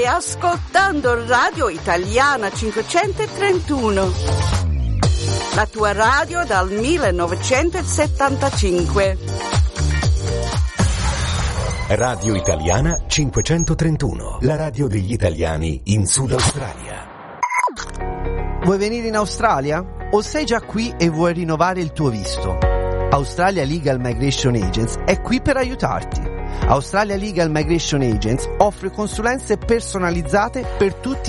Stai ascoltando Radio Italiana 531, la tua radio dal 1975. Radio Italiana 531, la radio degli italiani in Sud Australia. Vuoi venire in Australia? O sei già qui e vuoi rinnovare il tuo visto? Australia Legal Migration Agents è qui per aiutarti. Australia Legal Migration Agents offre consulenze personalizzate per tutti